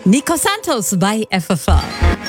Nico Santos bei FFH.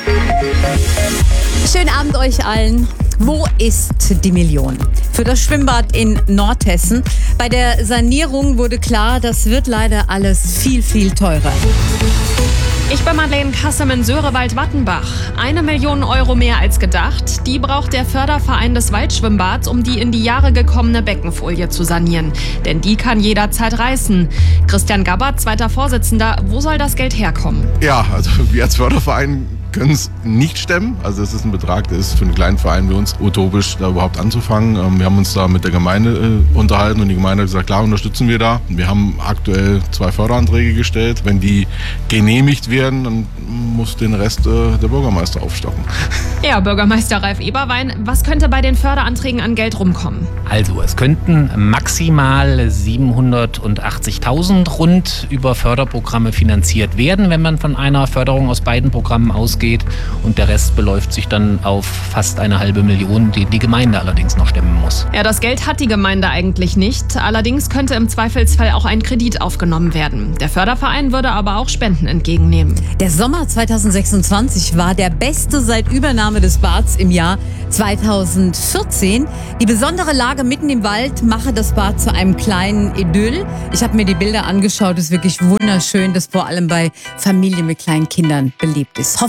Schönen Abend euch allen. Wo ist die Million? Für das Schwimmbad in Nordhessen. Bei der Sanierung wurde klar, das wird leider alles viel, viel teurer. Ich bin Madeleine Kassem in Sörewald-Wattenbach. 1 Million Euro mehr als gedacht. Die braucht der Förderverein des Waldschwimmbads, um die in die Jahre gekommene Beckenfolie zu sanieren. Denn die kann jederzeit reißen. Christian Gabbard, zweiter Vorsitzender, wo soll das Geld herkommen? Ja, also wir als Förderverein können es nicht stemmen. Also es ist ein Betrag, der ist für einen kleinen Verein wie uns utopisch, da überhaupt anzufangen. Wir haben uns da mit der Gemeinde unterhalten und die Gemeinde hat gesagt, klar, unterstützen wir da. Wir haben aktuell 2 Förderanträge gestellt. Wenn die genehmigt werden, dann muss den Rest der Bürgermeister aufstocken. Ja, Bürgermeister Ralf Eberwein, was könnte bei den Förderanträgen an Geld rumkommen? Also es könnten maximal 780.000 rund über Förderprogramme finanziert werden, wenn man von einer Förderung aus beiden Programmen ausgeht. Und der Rest beläuft sich dann auf fast 500.000, die die Gemeinde allerdings noch stemmen muss. Ja, das Geld hat die Gemeinde eigentlich nicht. Allerdings könnte im Zweifelsfall auch ein Kredit aufgenommen werden. Der Förderverein würde aber auch Spenden entgegennehmen. Der Sommer 2026 war der beste seit Übernahme des Bads im Jahr 2014. Die besondere Lage mitten im Wald mache das Bad zu einem kleinen Idyll. Ich habe mir die Bilder angeschaut, es ist wirklich wunderschön, das vor allem bei Familien mit kleinen Kindern beliebt ist.